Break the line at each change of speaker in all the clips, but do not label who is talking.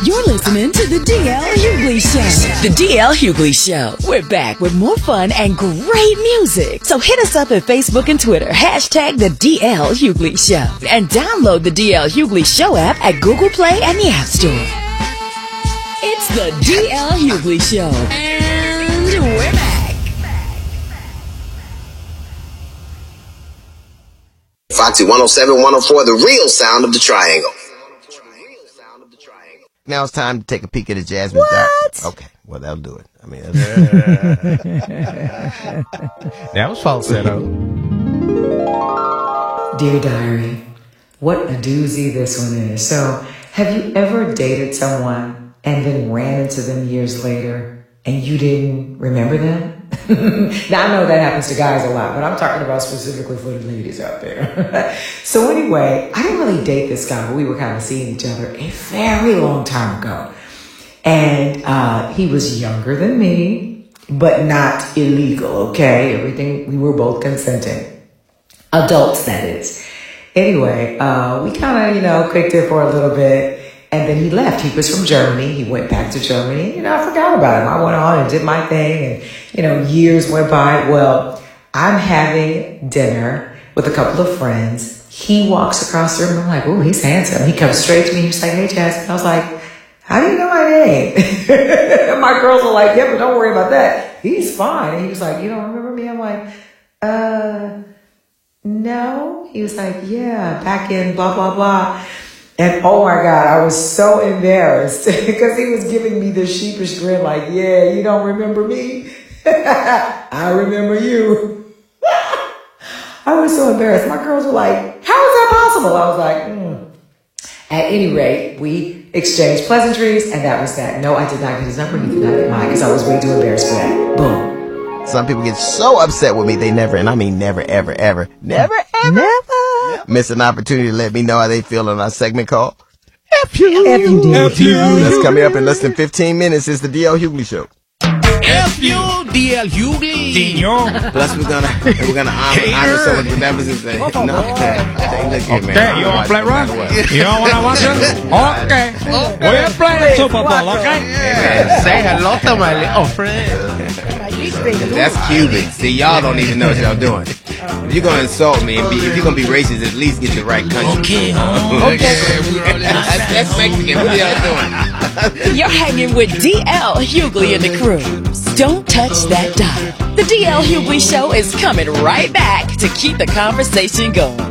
You're listening to The DL Hughley Show. The DL Hughley Show. We're back with more fun and great music. So hit us up at Facebook and Twitter. Hashtag The DL Hughley Show. And download the DL Hughley Show app at Google Play and the App Store. It's The DL Hughley Show. And we're back.
Foxy 107, 104, the real sound of the triangle.
Now it's time to take a peek at the Jasmine.
What?
Okay, well, that'll do it. I mean,
that was falsetto.
Dear Diary, what a doozy this one is. So, have you ever dated someone and then ran into them years later and you didn't remember them? Now, I know that happens to guys a lot, but I'm talking about specifically for the ladies out there. So anyway, I didn't really date this guy, but we were kind of seeing each other a very long time ago. And he was younger than me, but not illegal, okay? Everything, we were both consenting. Adults, that is. Anyway, we kind of, clicked it for a little bit. And then he left. He was from Germany. He went back to Germany. I forgot about him. I went on and did my thing. And, years went by. Well, I'm having dinner with a couple of friends. He walks across the room. I'm like, oh, he's handsome. He comes straight to me. He's like, hey, Jasmine. I was like, how do you know my name? And my girls were like, yeah, but don't worry about that. He's fine. And he was like, you don't remember me? I'm like, no. He was like, yeah, back in blah, blah, blah. And oh my God, I was so embarrassed because he was giving me this sheepish grin like, yeah, you don't remember me? I remember you. I was so embarrassed. My girls were like, how is that possible? I was like, At any rate, we exchanged pleasantries and that was that. No, I did not get his number. He did not get mine because I was way too embarrassed for that. Boom.
some people get so upset with me, they never, and I mean never, ever, ever, never, ever miss an opportunity to let me know how they feel on our segment called F-U. That's coming up in less than 15 minutes. It's the DL Hughley Show.
F-U, DL Hughley.
Plus, we're gonna honor someone's benevolence and say, no, look here, man.
Okay, you want to play rough? You don't want to watch it? Okay. We're playing Super Bowl, okay?
Yeah, say hello to my little friend. That's Cuban. See, y'all don't even know what y'all doing. If you're gonna insult me and if you're gonna be racist, at least get your right country. Okay. That's Mexican. What are y'all doing?
You're hanging with DL Hughley and the crew. Don't touch that dial. The DL Hughley Show is coming right back to keep the conversation going.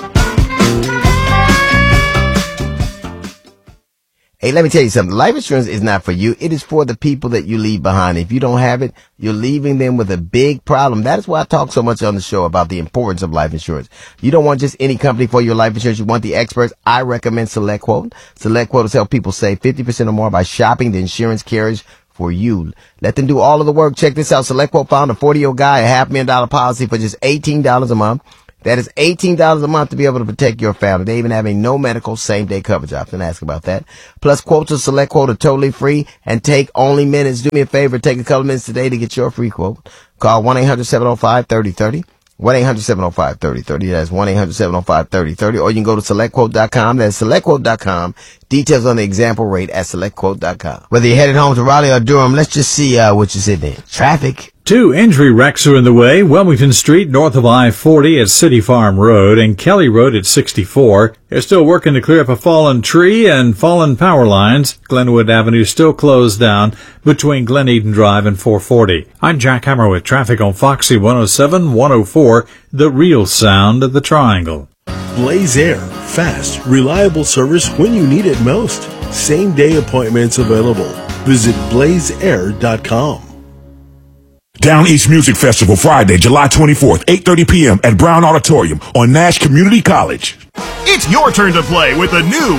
Hey, let me tell you something. Life insurance is not for you. It is for the people that you leave behind. If you don't have it, you're leaving them with a big problem. That is why I talk so much on the show about the importance of life insurance. You don't want just any company for your life insurance. You want the experts. I recommend SelectQuote. SelectQuote has helped people save 50% or more by shopping the insurance carriers for you. Let them do all of the work. Check this out. SelectQuote found a 40-year-old guy a $500,000 policy for just $18 a month. That is $18 a month to be able to protect your family. They even have a no medical same-day coverage option. Ask about that. Plus, quotes on SelectQuote are totally free and take only minutes. Do me a favor. Take a couple minutes today to get your free quote. Call 1-800-705-3030. 1-800-705-3030. That's 1-800-705-3030. Or you can go to SelectQuote.com. That's SelectQuote.com. Details on the example rate at SelectQuote.com. Whether you're headed home to Raleigh or Durham, let's just see what you said there. Traffic.
2 injury wrecks are in the way. Wilmington Street north of I-40 at City Farm Road and Kelly Road at 64. They're still working to clear up a fallen tree and fallen power lines. Glenwood Avenue still closed down between Glen Eden Drive and 440. I'm Jack Hammer with traffic on Foxy 107, 104, the real sound of the Triangle.
Blaze Air. Fast, reliable service when you need it most. Same-day appointments available. Visit blazeair.com.
Down East Music Festival, Friday, July 24th, 8:30 p.m. at Brown Auditorium on Nash Community College.
It's your turn to play with the new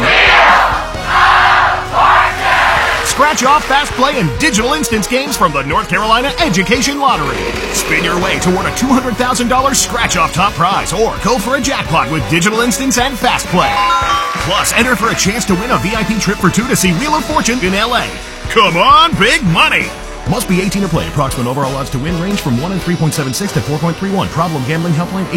Scratch Off, Fast Play, and Digital Instance games from the North Carolina Education Lottery. Spin your way toward a $200,000 Scratch Off top prize or go for a jackpot with Digital Instance and Fast Play. Plus, enter for a chance to win a VIP trip for 2 to see Wheel of Fortune in L.A. Come on, big money! Must be 18 to play. Approximate overall odds to win range from 1 in 3.76 to 4.31. Problem gambling helpline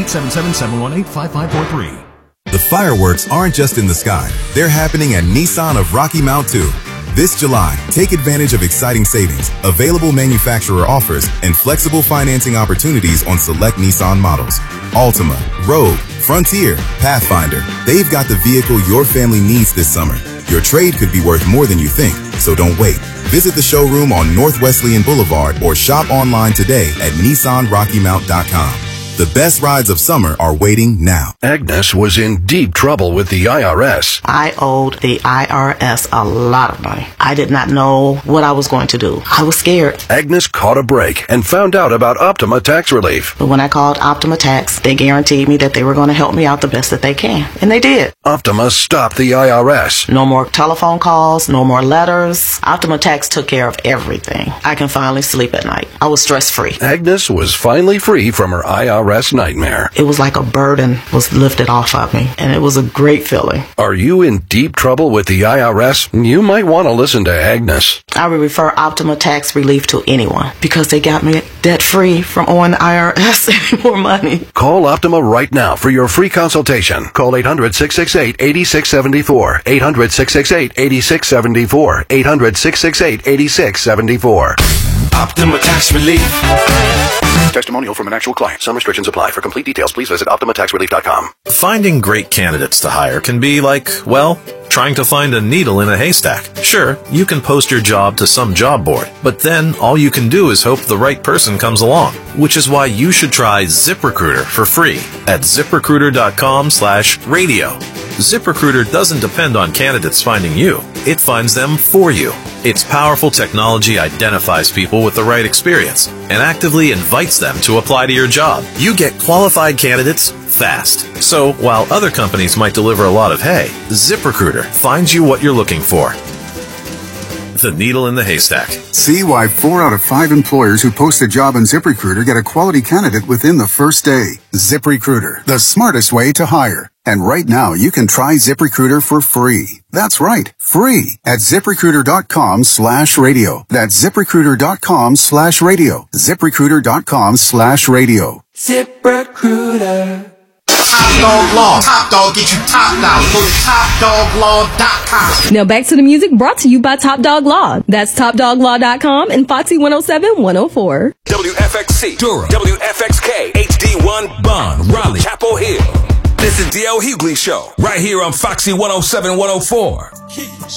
877-718-5543.
The fireworks aren't just in the sky. They're happening at Nissan of Rocky Mount too. This July, take advantage of exciting savings, available manufacturer offers, and flexible financing opportunities on select Nissan models. Altima, Rogue, Frontier, Pathfinder. They've got the vehicle your family needs this summer. Your trade could be worth more than you think, so don't wait. Visit the showroom on North Wesleyan Boulevard or shop online today at NissanRockyMount.com. The best rides of summer are waiting now.
Agnes was in deep trouble with the IRS.
I owed the IRS a lot of money. I did not know what I was going to do. I was scared.
Agnes caught a break and found out about Optima Tax Relief.
But when I called Optima Tax, they guaranteed me that they were going to help me out the best that they can. And they did.
Optima stopped the IRS.
No more telephone calls, no more letters. Optima Tax took care of everything. I can finally sleep at night. I was stress-free.
Agnes was finally free from her IRS nightmare.
It was like a burden was lifted off of me, and it was a great feeling.
Are you in deep trouble with the IRS? You might want to listen to Agnes.
I would refer Optima Tax Relief to anyone because they got me debt-free from owing the IRS any more money.
Call Optima right now for your free consultation. Call 800-668-8674. 800-668-8674. 800-668-8674.
Optima Tax Relief.
Testimonial from an actual client. Some restrictions apply. For complete details, please visit OptimaTaxRelief.com.
Finding great candidates to hire can be like, well, trying to find a needle in a haystack. Sure, you can post your job to some job board, but then all you can do is hope the right person comes along, which is why you should try ZipRecruiter for free at ZipRecruiter.com/radio. ZipRecruiter doesn't depend on candidates finding you. It finds them for you. Its powerful technology identifies people with the right experience and actively invites them to apply to your job. You get qualified candidates fast. So while other companies might deliver a lot of hay, ZipRecruiter finds you what you're looking for. The needle in the haystack.
See why 4 out of 5 employers who post a job on ZipRecruiter get a quality candidate within the first day. ZipRecruiter, the smartest way to hire. And right now, you can try ZipRecruiter for free. That's right, free at ZipRecruiter.com/radio. That's ZipRecruiter.com/radio. ZipRecruiter.com/radio.
ZipRecruiter.
Top Dog Law. Top Dog get you top dollar. Go to TopDogLaw.com.
Now back to the music brought to you by Top Dog Law. That's TopDogLaw.com and Foxy 107-104.
WFXC, Durham, WFXK, HD1, Bond, Raleigh, Chapel Hill. This is DL Hughley Show, right here on Foxy 107-104.